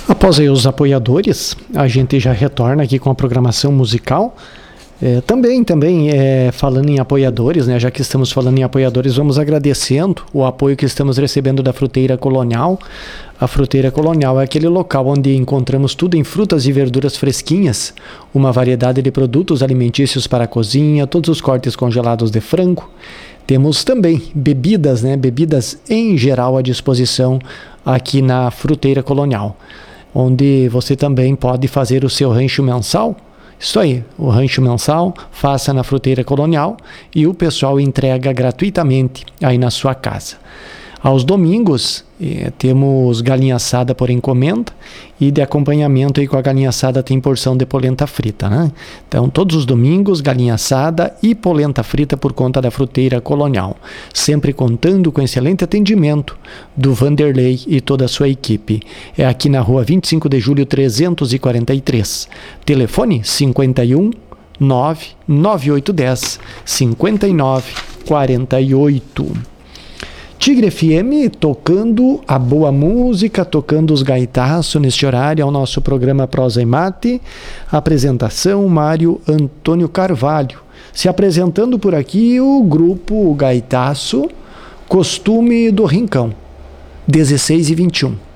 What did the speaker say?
Após aí os apoiadores, a gente já retorna aqui com a programação musical. Também, falando em apoiadores, né? Já que estamos falando em apoiadores, vamos agradecendo o apoio que estamos recebendo da Fruteira Colonial. A Fruteira Colonial é aquele local onde encontramos tudo em frutas e verduras fresquinhas, uma variedade de produtos alimentícios para a cozinha, todos os cortes congelados de frango. Temos também bebidas, né? Bebidas em geral à disposição aqui na Fruteira Colonial, onde você também pode fazer o seu rancho mensal. Isso aí, o rancho mensal, faça na Fruteira Colonial e o pessoal entrega gratuitamente aí na sua casa. Aos domingos, temos galinha assada por encomenda e de acompanhamento aí com a galinha assada tem porção de polenta frita, né? Então, todos os domingos, galinha assada e polenta frita por conta da Fruteira Colonial. Sempre contando com excelente atendimento do Vanderlei e toda a sua equipe. É aqui na rua 25 de julho 343. Telefone 51 99810 5948. Tigre FM tocando a boa música, tocando os gaitaços neste horário, ao nosso programa Prosa e Mate. Apresentação, Mário Antônio Carvalho. Se apresentando por aqui o grupo Gaitaço, Costume do Rincão, 16 e 21.